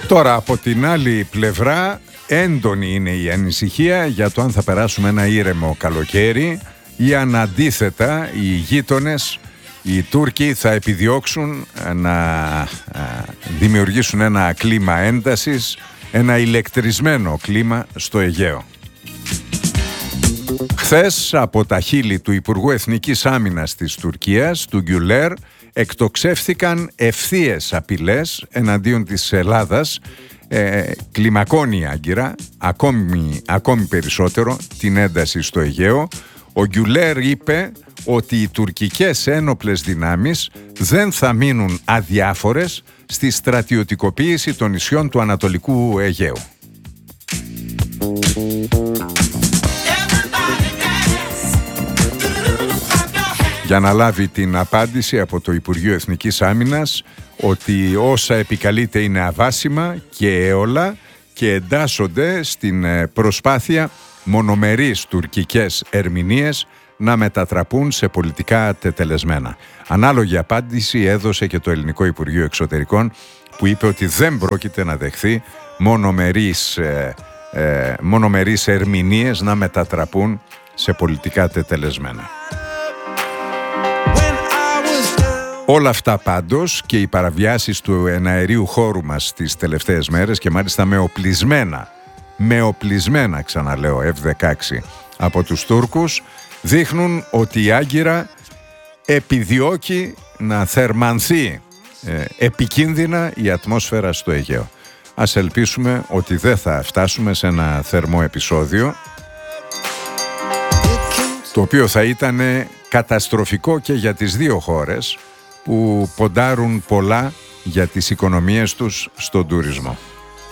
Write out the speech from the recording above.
Τώρα από την άλλη πλευρά έντονη είναι η ανησυχία για το αν θα περάσουμε ένα ήρεμο καλοκαίρι ή αν αντίθετα οι γείτονες, οι Τούρκοι, θα επιδιώξουν να δημιουργήσουν ένα κλίμα έντασης, ένα ηλεκτρισμένο κλίμα στο Αιγαίο. Χθες από τα χείλη του Υπουργού Εθνικής Άμυνας της Τουρκίας, του Γκιουλέρ, εκτοξεύθηκαν ευθείες απειλές εναντίον της Ελλάδας. Κλιμακώνει η Άγκυρα ακόμη περισσότερο την ένταση στο Αιγαίο. Ο Γκιουλέρ είπε ότι οι τουρκικές ένοπλες δυνάμεις δεν θα μείνουν αδιάφορες στη στρατιωτικοποίηση των νησιών του Ανατολικού Αιγαίου. Για να λάβει την απάντηση από το Υπουργείο Εθνικής Άμυνας ότι όσα επικαλείται είναι αβάσιμα και έολα και εντάσσονται στην προσπάθεια μονομερείς τουρκικές ερμηνείες να μετατραπούν σε πολιτικά τετελεσμένα. Ανάλογη απάντηση έδωσε και το Ελληνικό Υπουργείο Εξωτερικών, που είπε ότι δεν πρόκειται να δεχθεί μονομερείς ερμηνείες να μετατραπούν σε πολιτικά τετελεσμένα. Όλα αυτά πάντως και οι παραβιάσεις του εναερίου χώρου μας τις τελευταίες μέρες, και μάλιστα με οπλισμένα ξαναλέω F-16 από τους Τούρκους, δείχνουν ότι η Άγκυρα επιδιώκει να θερμανθεί επικίνδυνα η ατμόσφαιρα στο Αιγαίο. Ας ελπίσουμε ότι δεν θα φτάσουμε σε ένα θερμό επεισόδιο, το οποίο θα ήταν καταστροφικό και για τις δύο χώρες που ποντάρουν πολλά για τις οικονομίες τους στον τουρισμό.